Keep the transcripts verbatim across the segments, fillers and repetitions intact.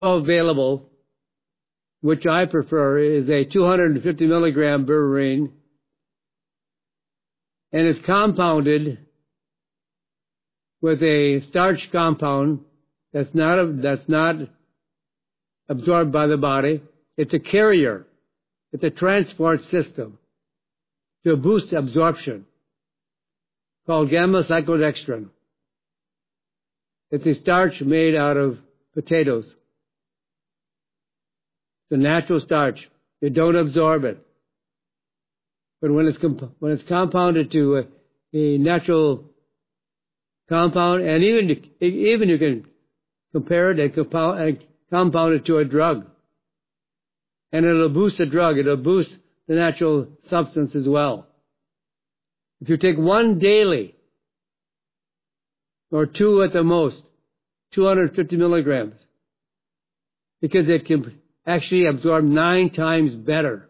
available, which I prefer, is a two hundred fifty milligram berberine, and it's compounded with a starch compound that's not a, that's not absorbed by the body. It's a carrier. It's a transport system to boost absorption called gamma cyclodextrin. It's a starch made out of potatoes. It's a natural starch. You don't absorb it. But when it's comp- when it's compounded to a, a natural compound, and even even you can compare it and compound, and compound it to a drug, and it'll boost the drug. It'll boost the natural substance as well. If you take one daily, or two at the most, two hundred fifty milligrams, because it can actually absorb nine times better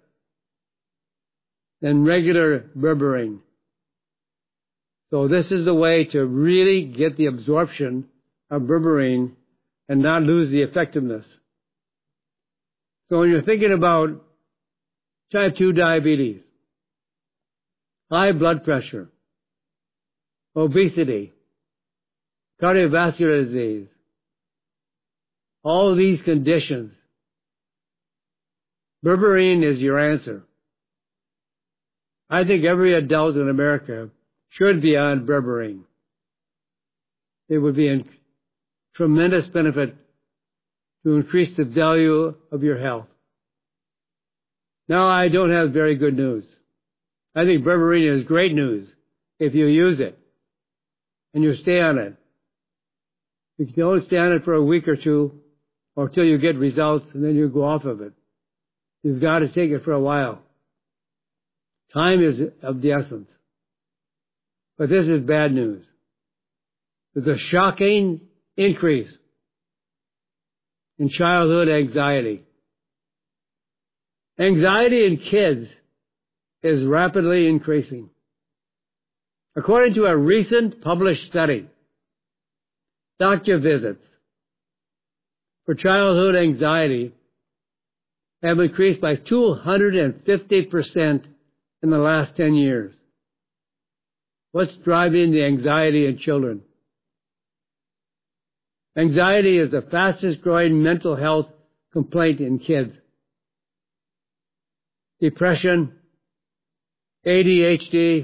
than regular berberine. So this is the way to really get the absorption of berberine and not lose the effectiveness. So when you're thinking about type two diabetes, high blood pressure, obesity, cardiovascular disease, all these conditions, berberine is your answer. I think every adult in America should be on berberine. It would be a tremendous benefit to increase the value of your health. Now, I don't have very good news. I think berberine is great news if you use it and you stay on it. If you don't stay on it for a week or two or till you get results and then you go off of it, you've got to take it for a while. Time is of the essence. But this is bad news. There's a shocking increase in childhood anxiety. Anxiety in kids is rapidly increasing. According to a recent published study, doctor visits for childhood anxiety have increased by two hundred fifty percent in the last ten years. What's driving the anxiety in children? Anxiety is the fastest growing mental health complaint in kids. Depression, A D H D,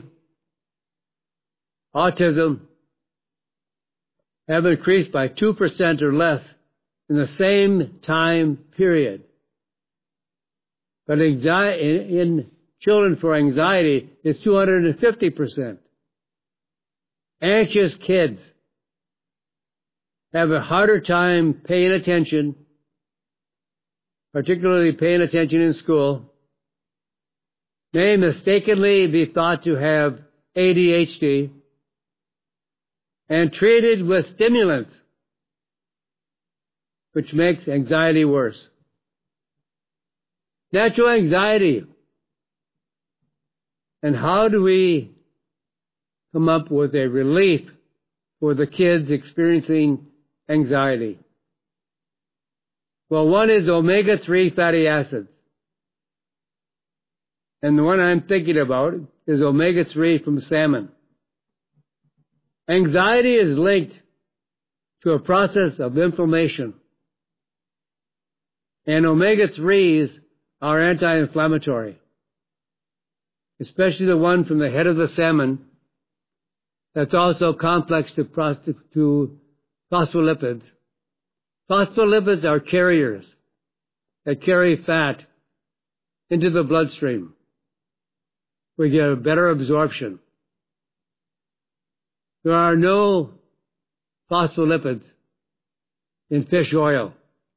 autism have increased by two percent or less in the same time period. But anxiety, in children for anxiety is two hundred fifty percent. Anxious kids have a harder time paying attention, particularly paying attention in school. May mistakenly be thought to have A D H D and treated with stimulants, which makes anxiety worse. Natural anxiety. And how do we come up with a relief for the kids experiencing anxiety? Well, one is omega three fatty acids. And the one I'm thinking about is omega three from salmon. Anxiety is linked to a process of inflammation. And omega threes are anti-inflammatory, especially the one from the head of the salmon that's also complex to, to phospholipids. Phospholipids are carriers that carry fat into the bloodstream. We get a better absorption. There are no phospholipids in fish oil.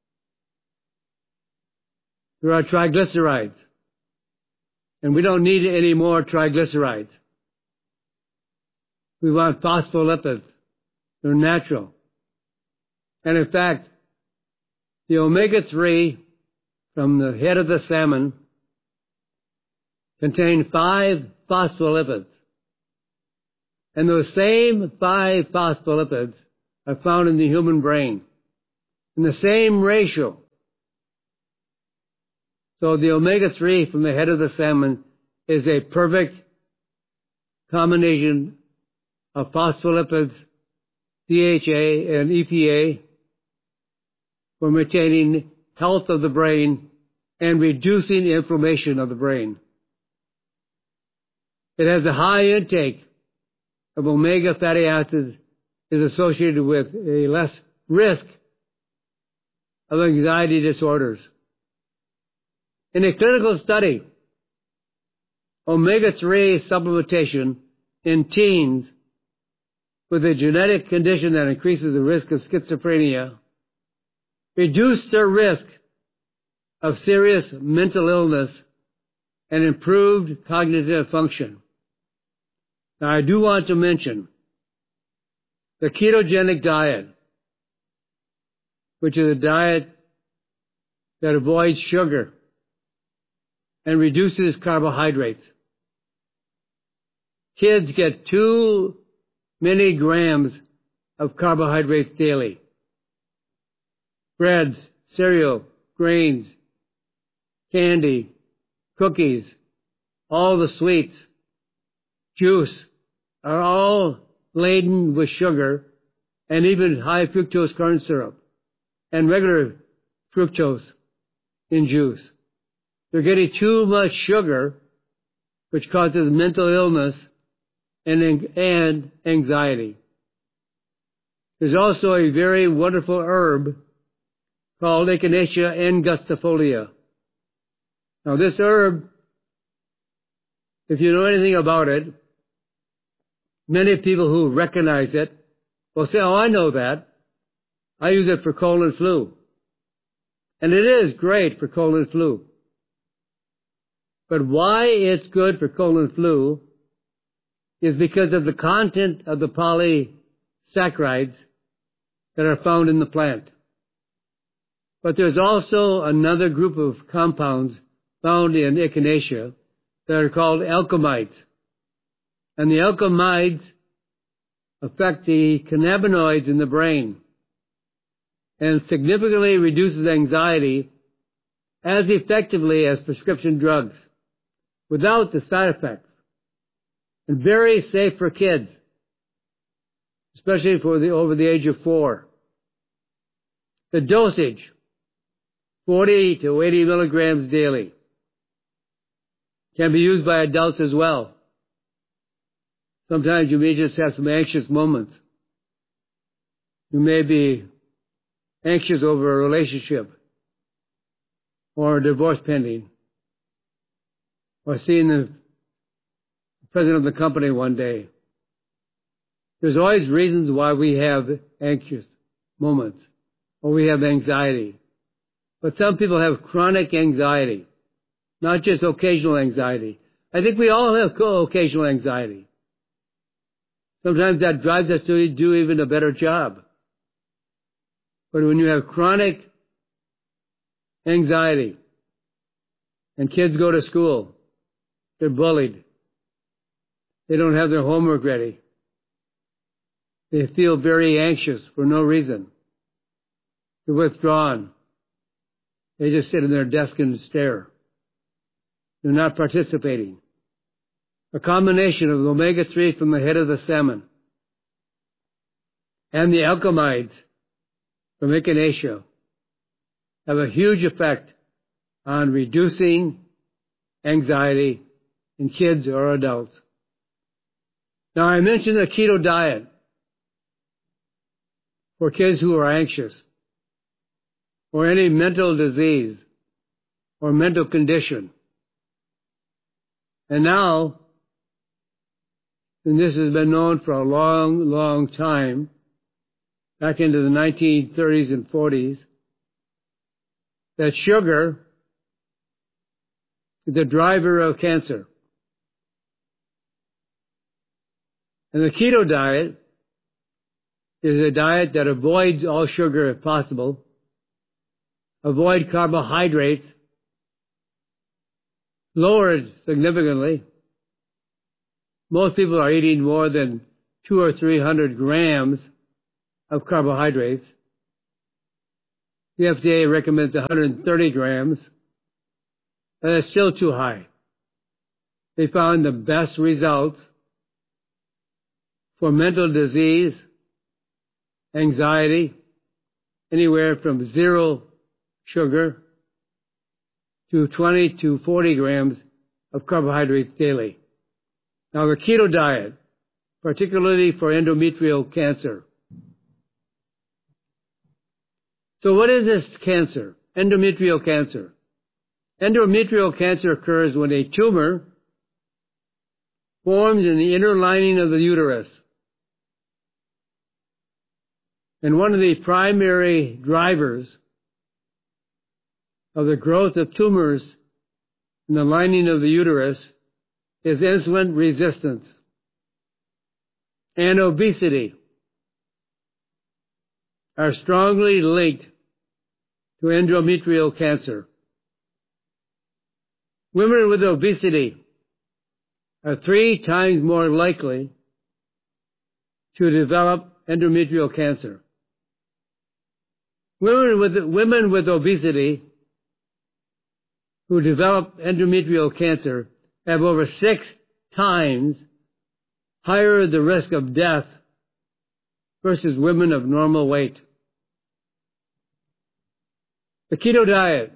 There are triglycerides, and we don't need any more triglycerides. We want phospholipids. They're natural. And in fact, the omega three from the head of the salmon contain five phospholipids. And those same five phospholipids are found in the human brain. in the same ratio. So the omega three from the head of the salmon is a perfect combination of phospholipids, D H A, and E P A for maintaining health of the brain and reducing inflammation of the brain. It has a high intake of omega fatty acids, is associated with a less risk of anxiety disorders. In a clinical study, omega three supplementation in teens with a genetic condition that increases the risk of schizophrenia reduced their risk of serious mental illness and improved cognitive function. Now, I do want to mention the ketogenic diet, which is a diet that avoids sugar and reduces carbohydrates. Kids get too many grams of carbohydrates daily. Breads, cereal, grains, candy, cookies, all the sweets, juice are all laden with sugar and even high fructose corn syrup and regular fructose in juice. They're getting too much sugar, which causes mental illness and, and anxiety. There's also a very wonderful herb called Echinacea angustifolia. Now this herb, if you know anything about it, many people who recognize it will say, oh, I know that. I use it for cold and flu. And it is great for cold and flu. But why it's good for cold and flu is because of the content of the polysaccharides that are found in the plant. But there's also another group of compounds found in Echinacea that are called alkaloids. And the alkaloids affect the cannabinoids in the brain and significantly reduces anxiety as effectively as prescription drugs without the side effects, and very safe for kids, especially for the over the age of four. The dosage, forty to eighty milligrams daily, can be used by adults as well. Sometimes you may just have some anxious moments. You may be anxious over a relationship or a divorce pending, or seeing the president of the company one day. There's always reasons why we have anxious moments or we have anxiety. But some people have chronic anxiety, not just occasional anxiety. I think we all have occasional anxiety. Sometimes that drives us to do even a better job. But when you have chronic anxiety and kids go to school, they're bullied, they don't have their homework ready, they feel very anxious for no reason, they're withdrawn, they just sit in their desk and stare, they're not participating. A combination of omega three from the head of the salmon and the alkaloids from Echinacea have a huge effect on reducing anxiety in kids or adults. Now, I mentioned the keto diet for kids who are anxious or any mental disease or mental condition. And now, and this has been known for a long, long time, back into the nineteen thirties and forties, that sugar is the driver of cancer. And the keto diet is a diet that avoids all sugar if possible, avoid carbohydrates, lower it significantly. Most people are eating more than two or three hundred grams of carbohydrates. The F D A recommends one hundred thirty grams, and it's still too high. They found the best results for mental disease, anxiety, anywhere from zero sugar to twenty to forty grams of carbohydrates daily. Now, the keto diet, particularly for endometrial cancer. So what is this cancer? Endometrial cancer. Endometrial cancer occurs when a tumor forms in the inner lining of the uterus. And one of the primary drivers of the growth of tumors in the lining of the uterus is insulin resistance and obesity are strongly linked to endometrial cancer. Women with obesity are three times more likely to develop endometrial cancer. Women with, women with obesity who develop endometrial cancer have over six times higher the risk of death versus women of normal weight. The keto diet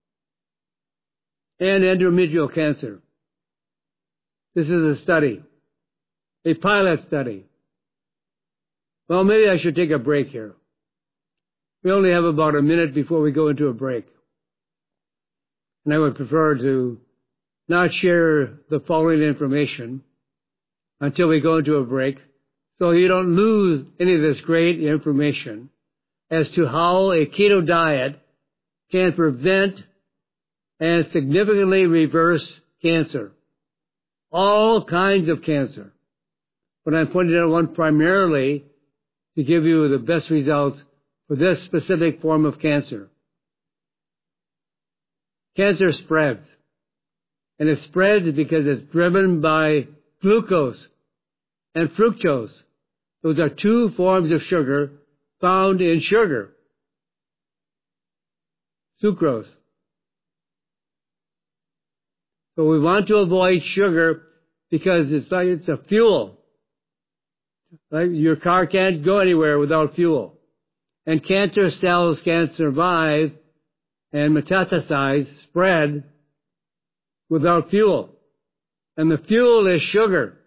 and endometrial cancer. This is a study, a pilot study. Well, maybe I should take a break here. We only have about a minute before we go into a break. And I would prefer to not share the following information until we go into a break, so you don't lose any of this great information as to how a keto diet can prevent and significantly reverse cancer. All kinds of cancer. But I'm pointing out one primarily to give you the best results for this specific form of cancer. Cancer spreads. And it spreads because it's driven by glucose and fructose. Those are two forms of sugar found in sugar. Sucrose. So we want to avoid sugar because it's like it's a fuel. Like your car can't go anywhere without fuel. And cancer cells can't survive and metastasize, spread, without fuel. And the fuel is sugar.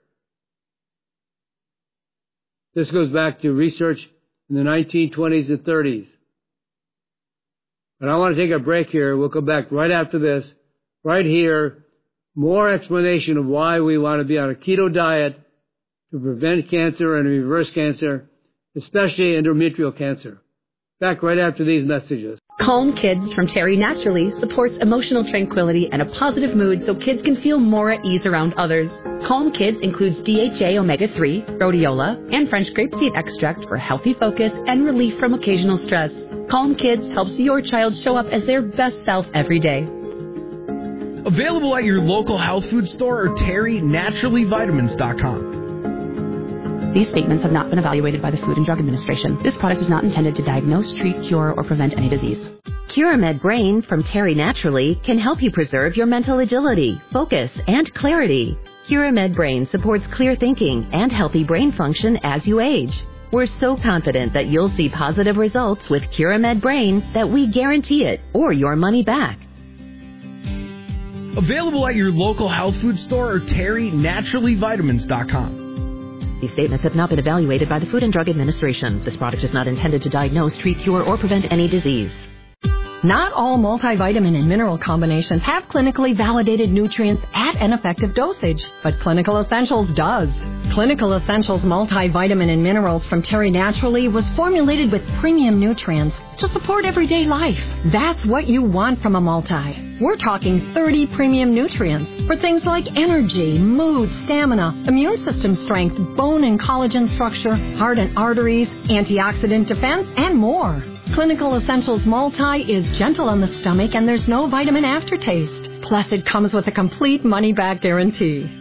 This goes back to research in the nineteen twenties and thirties. But I want to take a break here. We'll come back right after this, right here. More explanation of why we want to be on a keto diet to prevent cancer and reverse cancer, especially endometrial cancer. Back right after these messages. Calm Kids from Terry Naturally supports emotional tranquility and a positive mood so kids can feel more at ease around others. Calm Kids includes D H A omega three, rhodiola, and French grapeseed extract for healthy focus and relief from occasional stress. Calm Kids helps your child show up as their best self every day. Available at your local health food store or terry naturally vitamins dot com. These statements have not been evaluated by the Food and Drug Administration. This product is not intended to diagnose, treat, cure, or prevent any disease. Curamed Brain from Terry Naturally can help you preserve your mental agility, focus, and clarity. Curamed Brain supports clear thinking and healthy brain function as you age. We're so confident that you'll see positive results with Curamed Brain that we guarantee it or your money back. Available at your local health food store or terry naturally vitamins dot com. These statements have not been evaluated by the Food and Drug Administration. This product is not intended to diagnose, treat, cure, or prevent any disease. Not all multivitamin and mineral combinations have clinically validated nutrients at an effective dosage, but Clinical Essentials does. Clinical Essentials multivitamin and minerals from Terry Naturally was formulated with premium nutrients to support everyday life. That's what you want from a multi. We're talking thirty premium nutrients for things like energy, mood, stamina, immune system strength, bone and collagen structure, heart and arteries, antioxidant defense, and more. Clinical Essentials Multi is gentle on the stomach and there's no vitamin aftertaste. Plus, it comes with a complete money-back guarantee.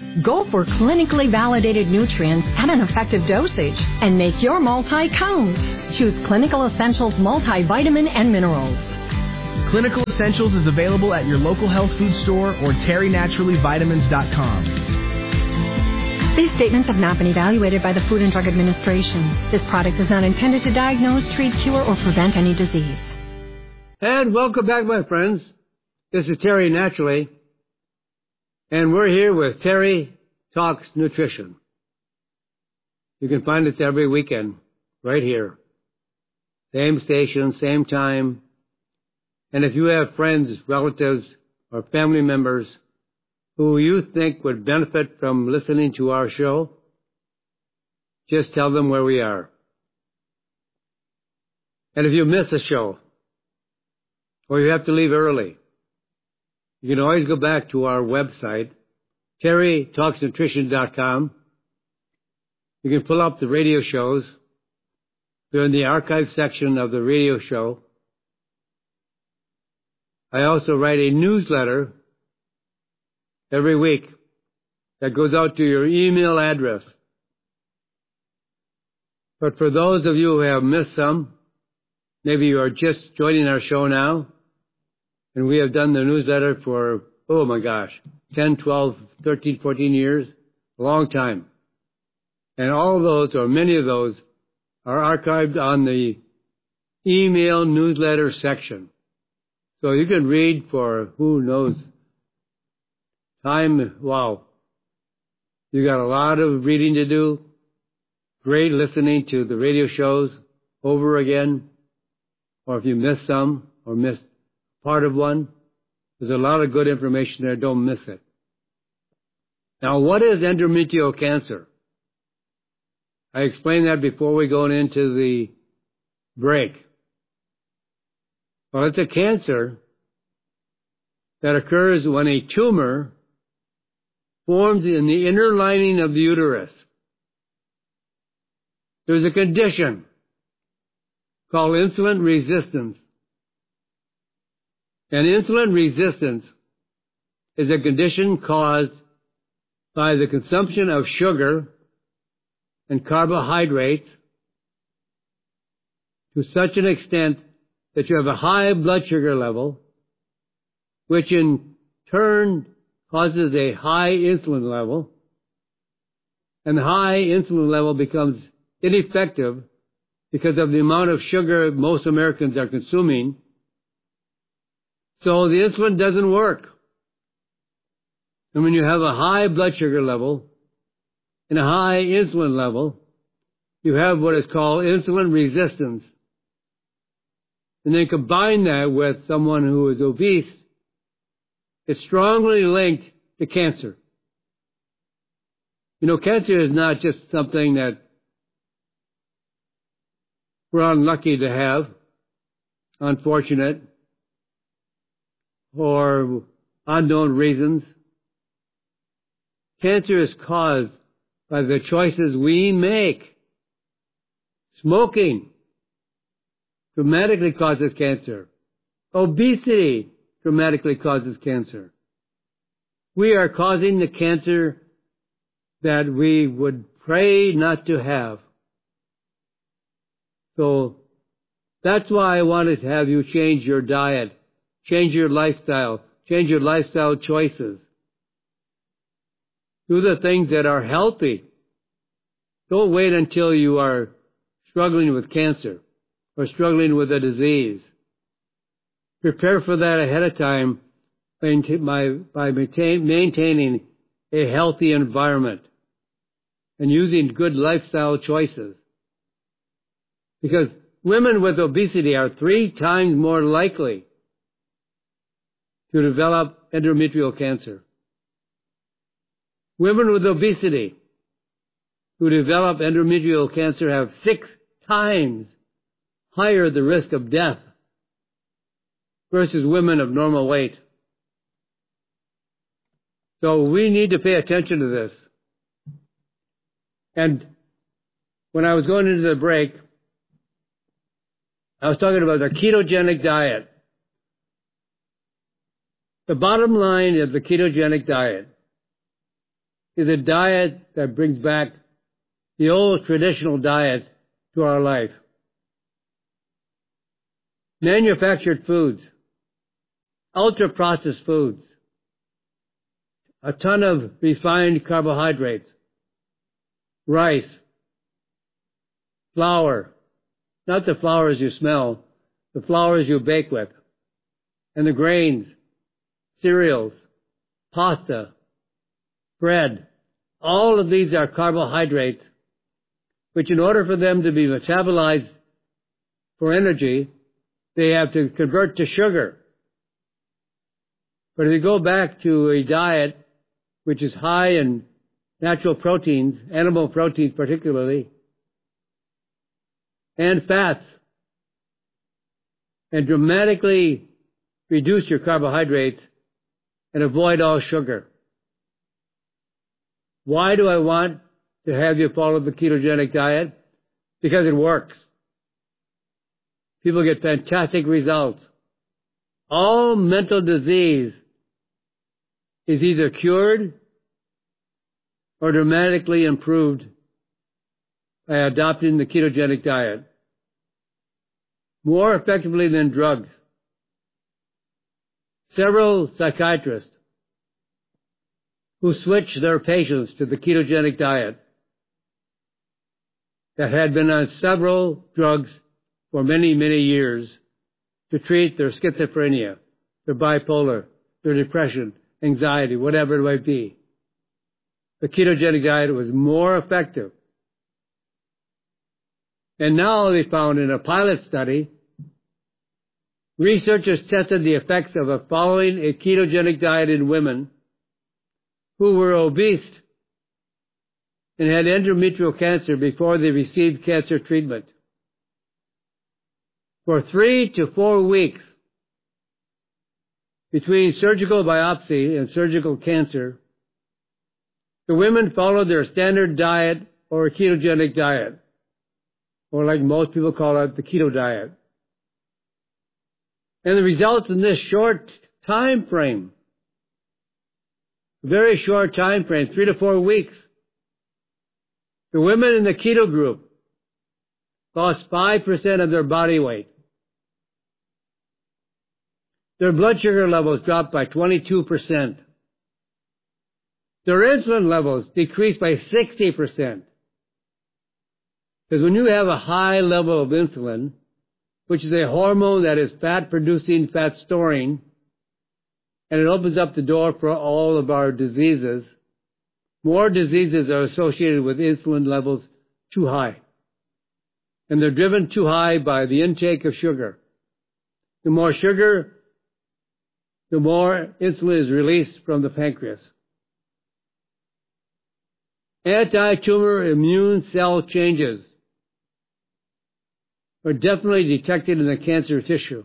Go for clinically validated nutrients at an effective dosage and make your multi count. Choose Clinical Essentials multivitamin and minerals. Clinical Essentials is available at your local health food store or terry naturally vitamins dot com. These statements have not been evaluated by the Food and Drug Administration. This product is not intended to diagnose, treat, cure, or prevent any disease. And welcome back, my friends. This is Terry Naturally, and we're here with Terry Talks Nutrition. You can find us every weekend right here. Same station, same time. And if you have friends, relatives, or family members who you think would benefit from listening to our show, just tell them where we are. And if you miss a show, or you have to leave early, you can always go back to our website, terry talks nutrition dot com. You can pull up the radio shows. They're in the archive section of the radio show. I also write a newsletter every week that goes out to your email address. But for those of you who have missed some, maybe you are just joining our show now, and we have done the newsletter for, oh my gosh, ten, twelve, thirteen, fourteen years, a long time. And all of those, or many of those, are archived on the email newsletter section. So you can read for who knows time. Wow. You got a lot of reading to do. Great listening to the radio shows over again. Or if you missed some or missed part of one, there's a lot of good information there. Don't miss it. Now, what is endometrial cancer? I explained that before we go into the break. Well, it's a cancer that occurs when a tumor forms in the inner lining of the uterus. There's a condition called insulin resistance. And insulin resistance is a condition caused by the consumption of sugar and carbohydrates to such an extent that you have a high blood sugar level, which in turn causes a high insulin level, and the high insulin level becomes ineffective because of the amount of sugar most Americans are consuming. So the insulin doesn't work. And when you have a high blood sugar level and a high insulin level, you have what is called insulin resistance. And then combine that with someone who is obese, it's strongly linked to cancer. You know, cancer is not just something that we're unlucky to have, unfortunate, or unknown reasons. Cancer is caused by the choices we make. Smoking dramatically causes cancer. Obesity dramatically causes cancer. We are causing the cancer that we would pray not to have. So that's why I wanted to have you change your diet, change your lifestyle, change your lifestyle choices. Do the things that are healthy. Don't wait until you are struggling with cancer or struggling with a disease. Prepare for that ahead of time by maintaining a healthy environment and using good lifestyle choices. Because women with obesity are three times more likely to develop endometrial cancer. Women with obesity who develop endometrial cancer have six times higher the risk of death versus women of normal weight. So we need to pay attention to this. And when I was going into the break, I was talking about the ketogenic diet. The bottom line of the ketogenic diet is a diet that brings back the old traditional diet to our life. Manufactured foods, ultra-processed foods, a ton of refined carbohydrates, rice, flour, not the flours you smell, the flours you bake with, and the grains, cereals, pasta, bread. All of these are carbohydrates, which in order for them to be metabolized for energy, they have to convert to sugar. But if you go back to a diet which is high in natural proteins, animal proteins particularly, and fats, and dramatically reduce your carbohydrates and avoid all sugar. Why do I want to have you follow the ketogenic diet? Because it works. People get fantastic results. All mental disease is either cured or dramatically improved by adopting the ketogenic diet. More effectively than drugs. Several psychiatrists who switched their patients to the ketogenic diet that had been on several drugs for many, many years to treat their schizophrenia, their bipolar, their depression, anxiety, whatever it might be. The ketogenic diet was more effective. And now they found in a pilot study, researchers tested the effects of a following a ketogenic diet in women who were obese and had endometrial cancer before they received cancer treatment. For three to four weeks between surgical biopsy and surgical cancer, the women followed their standard diet or a ketogenic diet, or like most people call it, the keto diet. And the results in this short time frame, very short time frame, three to four weeks, the women in the keto group lost five percent of their body weight. Their blood sugar levels dropped by twenty-two percent. Their insulin levels decreased by sixty percent. Because when you have a high level of insulin, which is a hormone that is fat-producing, fat-storing, and it opens up the door for all of our diseases, more diseases are associated with insulin levels too high. And they're driven too high by the intake of sugar. The more sugar, the more insulin is released from the pancreas. Anti-tumor immune cell changes are definitely detected in the cancer tissue.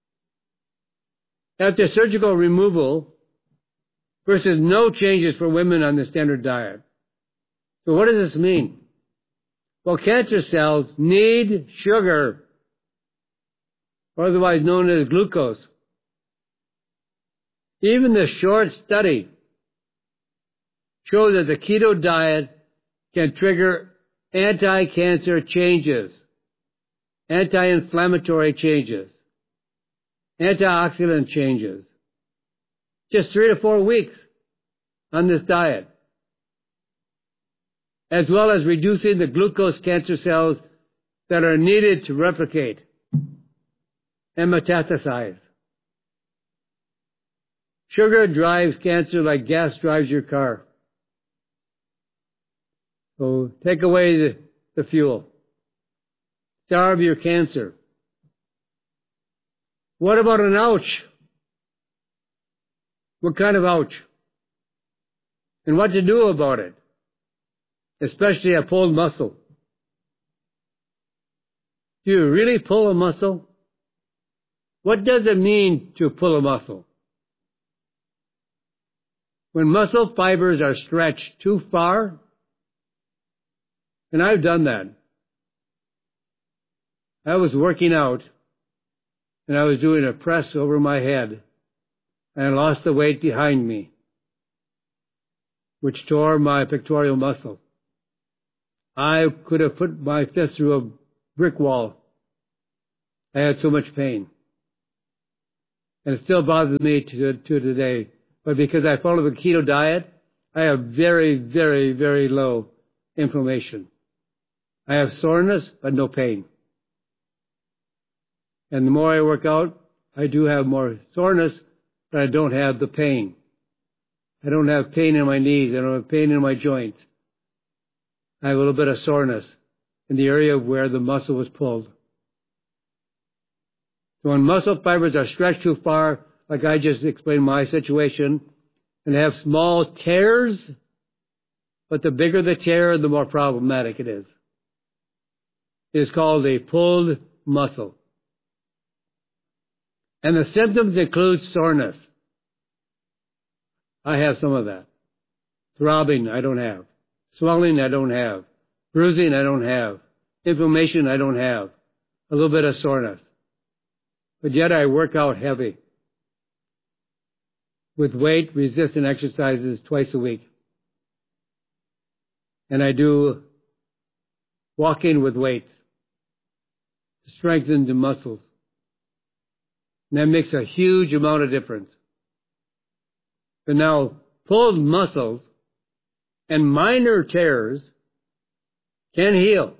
After surgical removal versus no changes for women on the standard diet. So what does this mean? Well, cancer cells need sugar, otherwise known as glucose. Even the short study shows that the keto diet can trigger anti-cancer changes, anti-inflammatory changes, antioxidant changes. Just three to four weeks on this diet. As well as reducing the glucose cancer cells that are needed to replicate and metastasize. Sugar drives cancer like gas drives your car. So take away the, the fuel. Starve your cancer. What about an ouch? What kind of ouch? And what to do about it? Especially a pulled muscle. Do you really pull a muscle? What does it mean to pull a muscle? When muscle fibers are stretched too far, and I've done that. I was working out, and I was doing a press over my head, and I lost the weight behind me. which tore my pectoral muscle. I could have put my fist through a brick wall. I had so much pain. And it still bothers me to, to today. But because I follow the keto diet, I have very, very, very low inflammation. I have soreness, but no pain. And the more I work out, I do have more soreness, but I don't have the pain. I don't have pain in my knees. I don't have pain in my joints. I have a little bit of soreness in the area where the muscle was pulled. So when muscle fibers are stretched too far, like I just explained my situation, and have small tears, but the bigger the tear, the more problematic it is. It is called a pulled muscle. And the symptoms include soreness. I have some of that. Throbbing, I don't have. Swelling, I don't have. Bruising, I don't have. Inflammation, I don't have. A little bit of soreness. But yet I work out heavy with weight resistant exercises twice a week. And I do walking with weights to strengthen the muscles. And that makes a huge amount of difference. But now, pulled muscles and minor tears can heal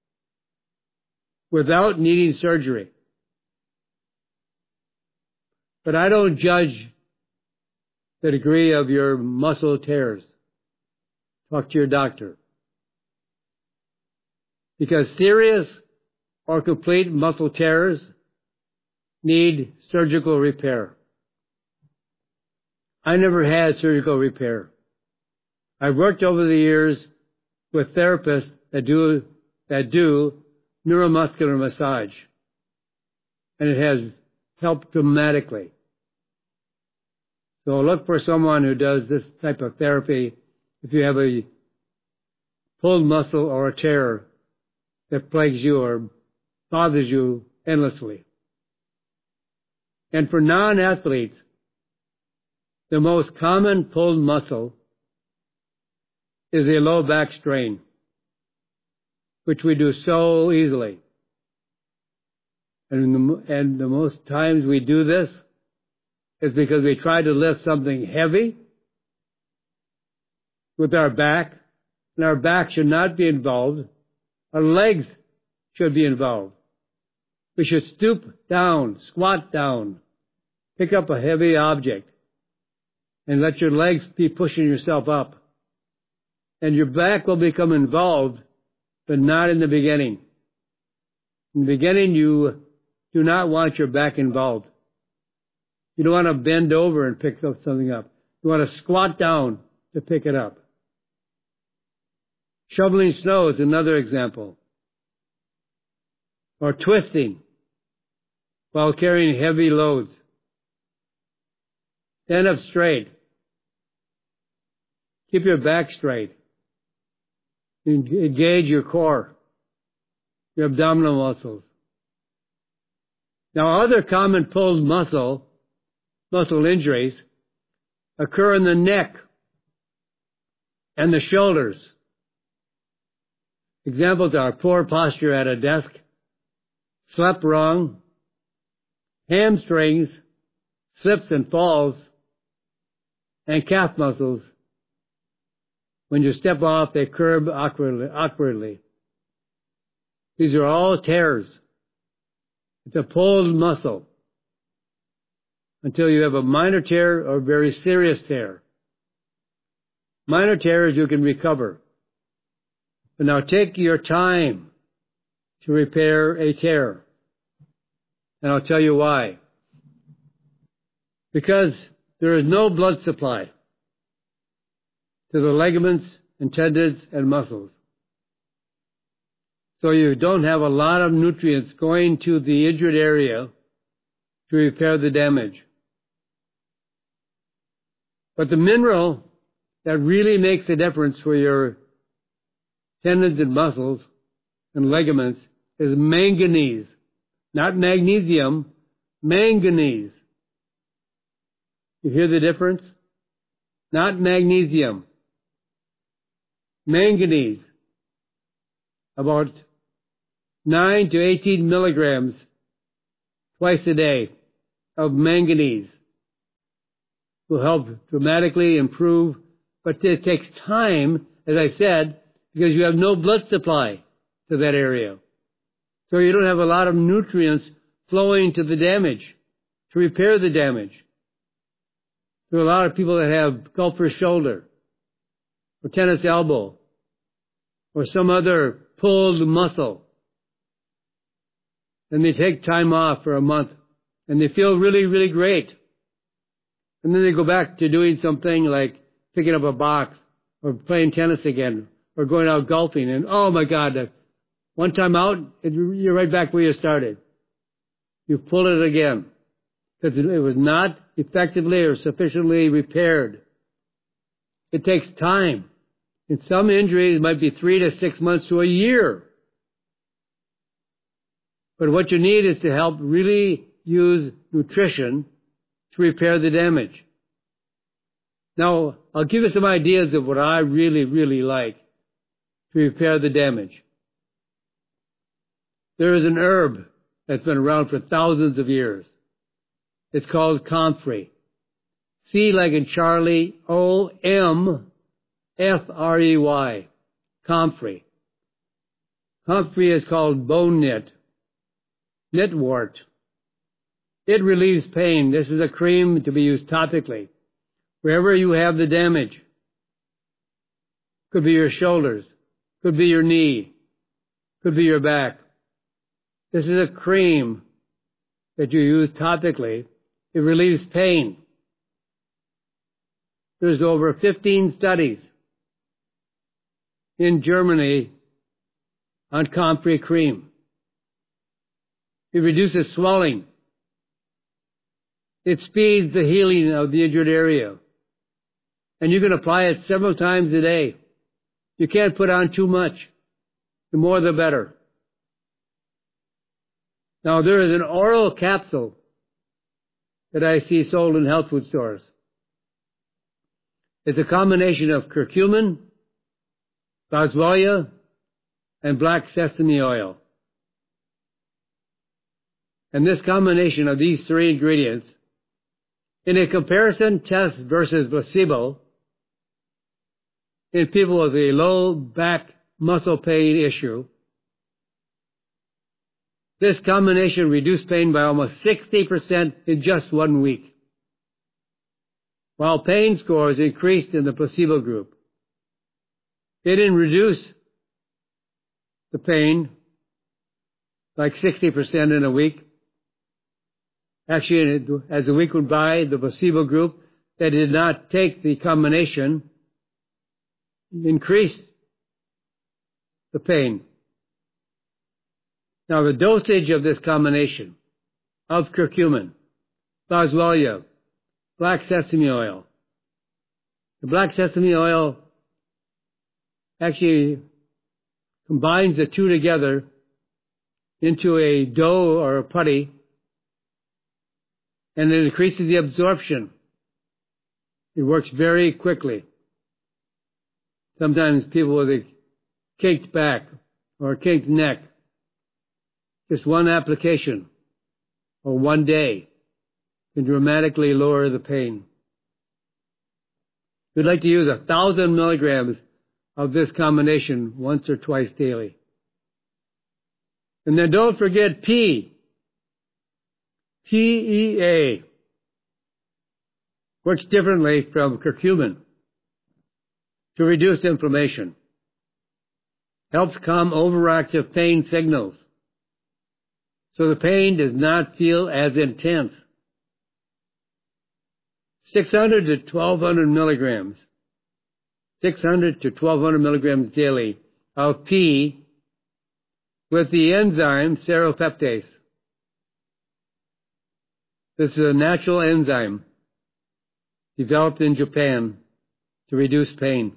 without needing surgery. But I don't judge the degree of your muscle tears. Talk to your doctor. Because serious or complete muscle tears need surgical repair. I never had surgical repair. I've worked over the years with therapists that do, that do neuromuscular massage. And it has helped dramatically. So look for someone who does this type of therapy if you have a pulled muscle or a tear that plagues you or bothers you endlessly. And for non-athletes, the most common pulled muscle is a low back strain, which we do so easily. And the, and the most times we do this is because we try to lift something heavy with our back, and our back should not be involved. Our legs should be involved. We should stoop down, squat down, pick up a heavy object, and let your legs be pushing yourself up. And your back will become involved, but not in the beginning. In the beginning, you do not want your back involved. You don't want to bend over and pick up something up. You want to squat down to pick it up. Shoveling snow is another example. Or twisting while carrying heavy loads. Stand up straight. Keep your back straight. Engage your core, your abdominal muscles. Now, other common pulled muscle, muscle injuries occur in the neck and the shoulders. Examples are poor posture at a desk, slept wrong, hamstrings, slips and falls, and calf muscles. When you step off, they curve awkwardly. awkwardly. These are all tears. It's a pulled muscle until you have a minor tear or a very serious tear. Minor tears you can recover. But now take your time to repair a tear. And I'll tell you why. Because there is no blood supply to the ligaments and tendons and muscles. So you don't have a lot of nutrients going to the injured area to repair the damage. But the mineral that really makes a difference for your tendons and muscles and ligaments is manganese. Not magnesium, manganese. You hear the difference? Not magnesium. manganese, about nine to eighteen milligrams twice a day of manganese will help dramatically improve, but it takes time, as I said, because you have no blood supply to that area. So you don't have a lot of nutrients flowing to the damage, to repair the damage. There are a lot of people that have golfer's shoulder, or tennis elbow, or some other pulled muscle. And they take time off for a month, and they feel really, really great. And then they go back to doing something like picking up a box, or playing tennis again, or going out golfing, and oh my God, one time out, you're right back where you started. You pull it again, because it was not effectively or sufficiently repaired. It takes time. In some injuries, it might be three to six months to a year. But what you need is to help really use nutrition to repair the damage. Now, I'll give you some ideas of what I really, really like to repair the damage. There is an herb that's been around for thousands of years. It's called comfrey. C like in Charlie, O M F R E Y, comfrey. Comfrey is called bone knit, knitwort. It relieves pain. This is a cream to be used topically. Wherever you have the damage, could be your shoulders, could be your knee, could be your back. This is a cream that you use topically. It relieves pain. There's over fifteen studies in Germany on comfrey cream. It reduces swelling. It speeds the healing of the injured area. And you can apply it several times a day. You can't put on too much. The more the better. Now, there is an oral capsule that I see sold in health food stores. It's a combination of curcumin, boswellia, and black sesame oil. And this combination of these three ingredients, in a comparison test versus placebo, in people with a low back muscle pain issue, this combination reduced pain by almost sixty percent in just one week, while pain scores increased in the placebo group. They didn't reduce the pain like sixty percent in a week. Actually, as the week went by, the placebo group that did not take the combination increased the pain. Now, the dosage of this combination of curcumin, boswellia, black sesame oil. The black sesame oil actually combines the two together into a dough or a putty, and it increases the absorption. It works very quickly. Sometimes people with a caked back or a caked neck, just one application or one day can dramatically lower the pain. We'd like to use a thousand milligrams of this combination once or twice daily. And then don't forget P. P E A works differently from curcumin to reduce inflammation. Helps calm overactive pain signals, so the pain does not feel as intense. six hundred to twelve hundred milligrams, six hundred to twelve hundred milligrams daily of P with the enzyme serrapeptase. This is a natural enzyme developed in Japan to reduce pain.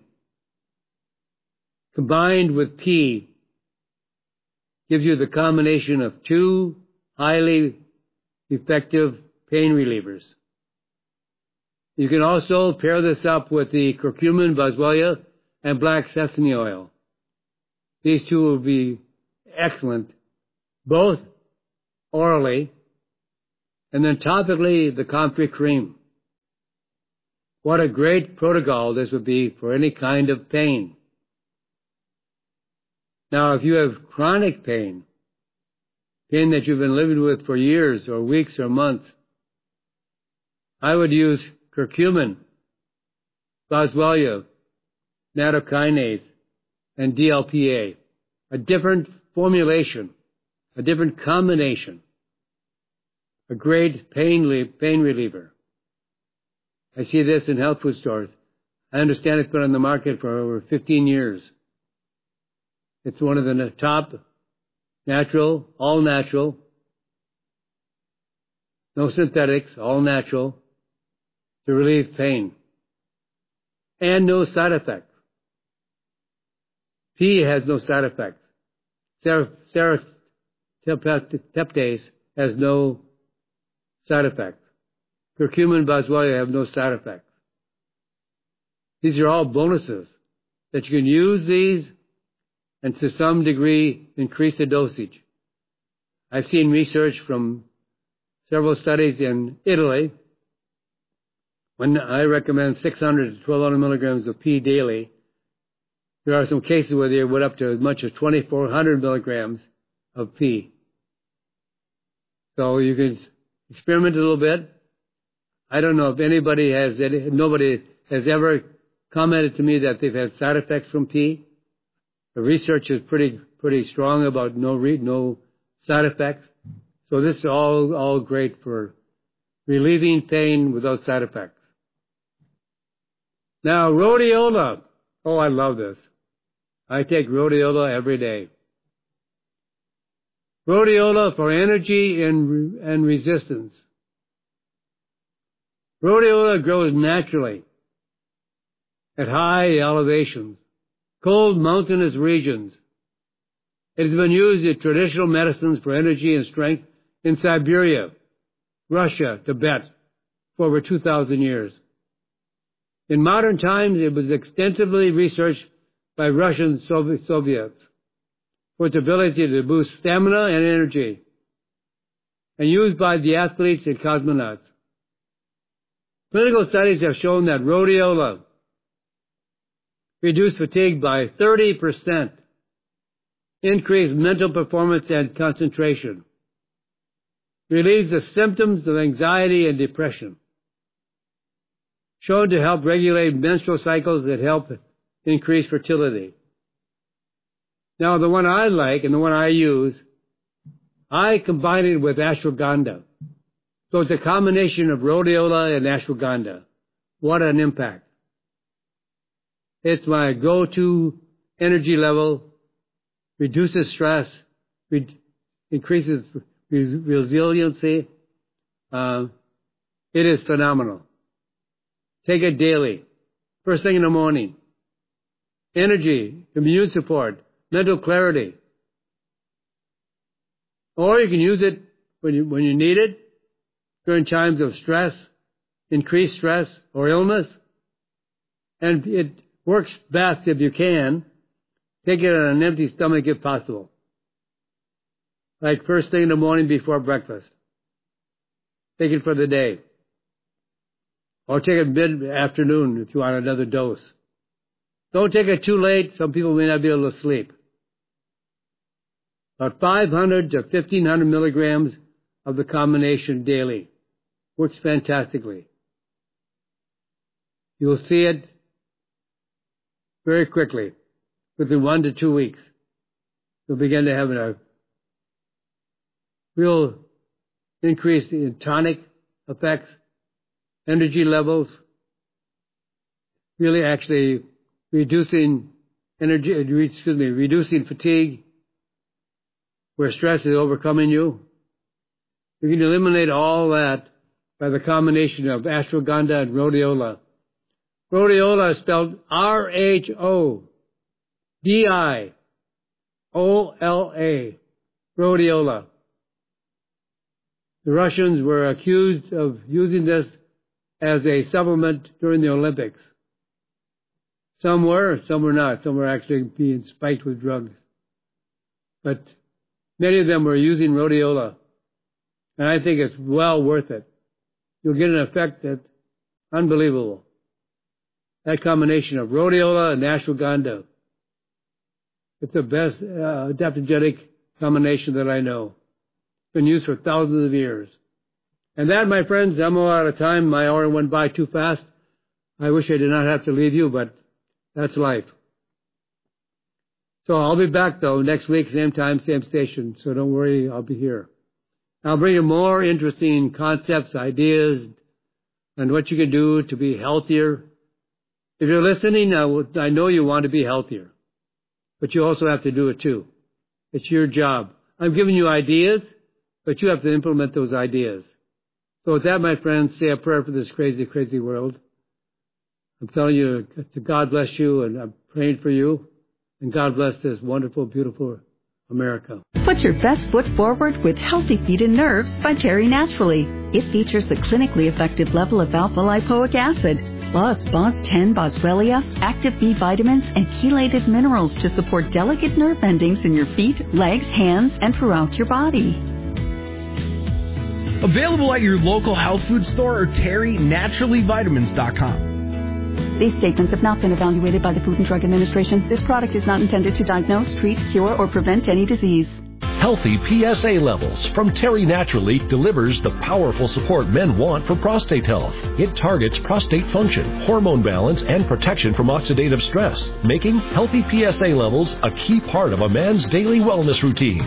Combined with P gives you the combination of two highly effective pain relievers. You can also pair this up with the curcumin, boswellia, and black sesame oil. These two will be excellent, both orally, and then topically the comfrey cream. What a great protocol this would be for any kind of pain. Now, if you have chronic pain, pain that you've been living with for years or weeks or months, I would use curcumin, boswellia, nattokinase, and D L P A, a different formulation, a different combination, a great pain, pain reliever. I see this in health food stores. I understand it's been on the market for over fifteen years. It's one of the top natural, all natural, no synthetics, all natural, to relieve pain. And no side effects. Pea has no side effects. Serapeptase has no side effects. Curcumin and boswellia have no side effects. These are all bonuses that you can use these and to some degree increase the dosage. I've seen research from several studies in Italy. When I recommend six hundred to twelve hundred milligrams of pea daily, there are some cases where they went up to as much as twenty-four hundred milligrams of pea. So you can experiment a little bit. I don't know if anybody has, any, nobody has ever commented to me that they've had side effects from pea. The research is pretty pretty strong about no re, no side effects. So this is all all great for relieving pain without side effects. Now, rhodiola. Oh, I love this. I take rhodiola every day. Rhodiola for energy and, and resistance. Rhodiola grows naturally at high elevations, cold mountainous regions. It has been used in traditional medicines for energy and strength in Siberia, Russia, Tibet, for over two thousand years. In modern times, it was extensively researched by Russian Soviets for its ability to boost stamina and energy, and used by the athletes and cosmonauts. Clinical studies have shown that rhodiola reduced fatigue by thirty percent, increased mental performance and concentration, relieves the symptoms of anxiety and depression, shown to help regulate menstrual cycles that help increase fertility. Now, the one I like and the one I use, I combine it with ashwagandha. So it's a combination of rhodiola and ashwagandha. What an impact. It's my go-to energy level, reduces stress, re- increases res- resiliency. Uh, it is phenomenal. Take it daily, first thing in the morning. Energy, immune support, mental clarity. Or you can use it when you, when you need it, during times of stress, increased stress or illness. And it works best if you can. Take it on an empty stomach if possible. Like first thing in the morning before breakfast. Take it for the day. Or take it mid-afternoon if you want another dose. Don't take it too late. Some people may not be able to sleep. About five hundred to fifteen hundred milligrams of the combination daily. Works fantastically. You'll see it very quickly. Within one to two weeks, you'll begin to have a real increase in tonic effects, energy levels, really actually reducing energy, excuse me, reducing fatigue, where stress is overcoming you. You can eliminate all that by the combination of ashwagandha and rhodiola. Rhodiola is spelled R H O D I O L A, rhodiola. The Russians were accused of using this as a supplement during the Olympics. Some were, some were not. Some were actually being spiked with drugs. But many of them were using rhodiola. And I think it's well worth it. You'll get an effect that's unbelievable. That combination of rhodiola and ashwagandha. It's the best uh, adaptogenic combination that I know. It's been used for thousands of years. And that, my friends, I'm all out of time. My hour went by too fast. I wish I did not have to leave you, but that's life. So I'll be back, though, next week, same time, same station. So don't worry, I'll be here. I'll bring you more interesting concepts, ideas, and what you can do to be healthier. If you're listening, I, I know you want to be healthier, but you also have to do it too. It's your job. I'm giving you ideas, but you have to implement those ideas. So with that, my friends, say a prayer for this crazy, crazy world. I'm telling you, to God bless you, and I'm praying for you, and God bless this wonderful, beautiful America. Put your best foot forward with Healthy Feet and Nerves by Terry Naturally. It features the clinically effective level of alpha-lipoic acid, plus B O S ten, Boswellia, active B vitamins, and chelated minerals to support delicate nerve endings in your feet, legs, hands, and throughout your body. Available at your local health food store or terry naturally vitamins dot com. These statements have not been evaluated by the Food and Drug Administration. This product is not intended to diagnose, treat, cure, or prevent any disease. Healthy P S A levels from Terry Naturally delivers the powerful support men want for prostate health. It targets prostate function, hormone balance, and protection from oxidative stress, making healthy P S A levels a key part of a man's daily wellness routine.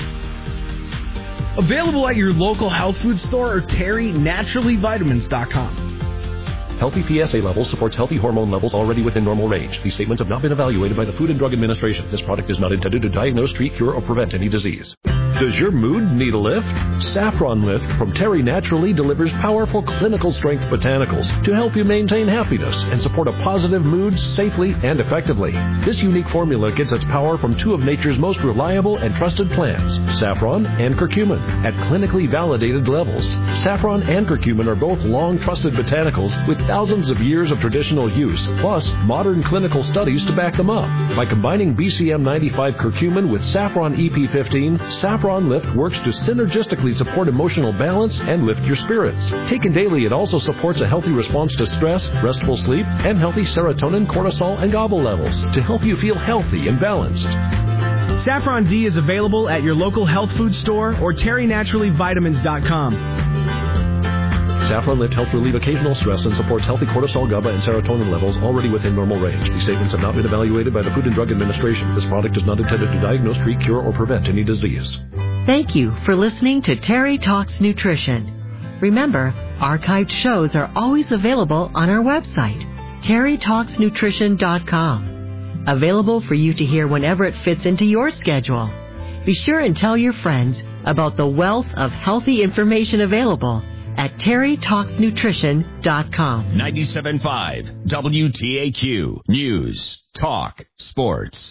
Available at your local health food store or terry naturally vitamins dot com. Healthy P S A levels supports healthy hormone levels already within normal range. These statements have not been evaluated by the Food and Drug Administration. This product is not intended to diagnose, treat, cure, or prevent any disease. Does your mood need a lift? Saffron Lift from Terry Naturally delivers powerful clinical strength botanicals to help you maintain happiness and support a positive mood safely and effectively. This unique formula gets its power from two of nature's most reliable and trusted plants, saffron and curcumin, at clinically validated levels. Saffron and curcumin are both long trusted botanicals with thousands of years of traditional use, plus modern clinical studies to back them up. By combining B C M ninety-five curcumin with saffron E P fifteen, Saffron Lift works to synergistically support emotional balance and lift your spirits. Taken daily, it also supports a healthy response to stress, restful sleep, and healthy serotonin, cortisol, and GABA levels to help you feel healthy and balanced. Saffron D is available at your local health food store or terry naturally vitamins dot com. Saffron Lift helps relieve occasional stress and supports healthy cortisol, GABA, and serotonin levels already within normal range. These statements have not been evaluated by the Food and Drug Administration. This product is not intended to diagnose, treat, cure, or prevent any disease. Thank you for listening to Terry Talks Nutrition. Remember, archived shows are always available on our website, terry talks nutrition dot com. Available for you to hear whenever it fits into your schedule. Be sure and tell your friends about the wealth of healthy information available at terry talks nutrition dot com. ninety-seven point five W T A Q News, Talk, Sports.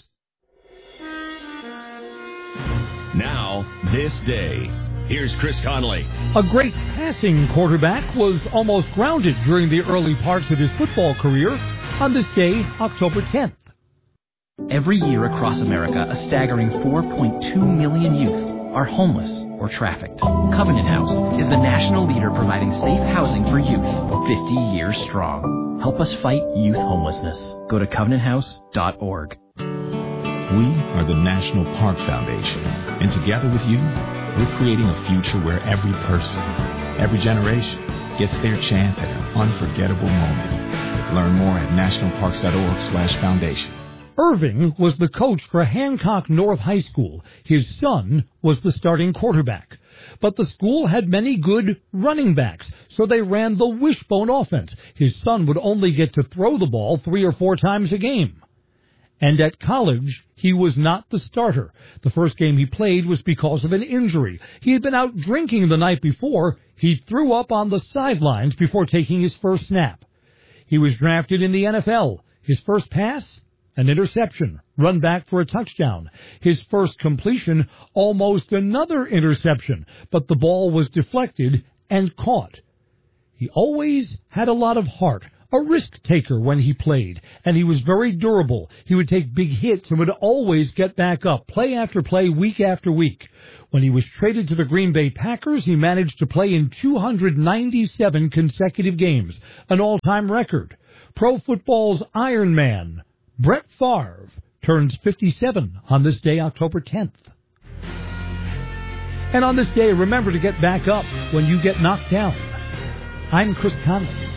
Now, this day. Here's Chris Conley. A great passing quarterback was almost grounded during the early parts of his football career on this day, October tenth. Every year across America, a staggering four point two million youth are homeless or trafficked. Covenant House is the national leader providing safe housing for youth, fifty years strong. Help us fight youth homelessness. Go to covenant house dot org. We are the National Park Foundation, and together with you, we're creating a future where every person, every generation, gets their chance at an unforgettable moment. Learn more at national parks dot org slash foundation. Irving was the coach for Hancock North High School. His son was the starting quarterback. But the school had many good running backs, so they ran the wishbone offense. His son would only get to throw the ball three or four times a game. And at college, he was not the starter. The first game he played was because of an injury. He had been out drinking the night before. He threw up on the sidelines before taking his first snap. He was drafted in the N F L. His first pass? An interception, run back for a touchdown. His first completion, almost another interception, but the ball was deflected and caught. He always had a lot of heart, a risk taker when he played, and he was very durable. He would take big hits and would always get back up, play after play, week after week. When he was traded to the Green Bay Packers, he managed to play in two hundred ninety-seven consecutive games, an all-time record. Pro football's Iron Man, Brett Favre, turns fifty-seven on this day, October tenth. And on this day, remember to get back up when you get knocked down. I'm Chris Conley.